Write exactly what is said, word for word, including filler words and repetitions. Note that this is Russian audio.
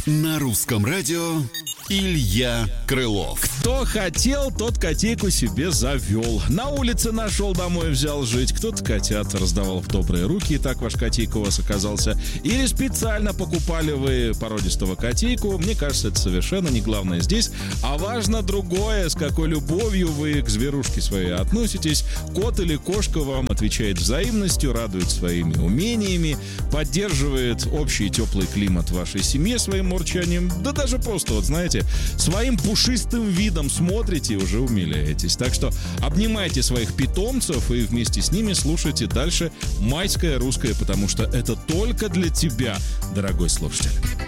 На русском радио Илья Крылов. Кто хотел, тот котейку себе завел. На улице нашел, домой взял жить. Кто-то котят раздавал в добрые руки, и так ваш котейка у вас оказался. Или специально покупали вы породистого котейку. Мне кажется, это совершенно не главное здесь. А важно другое, с какой любовью вы к зверушке своей относитесь. Кот или кошка вам отвечает взаимностью, радует своими умениями, поддерживает общий теплый климат в вашей семье своим мурчанием. Да даже просто, вот знаете, своим пушистым видом смотрите и уже умиляетесь. Так что обнимайте своих питомцев и вместе с ними слушайте дальше «Майское русское», потому что это только для тебя, дорогой слушатель.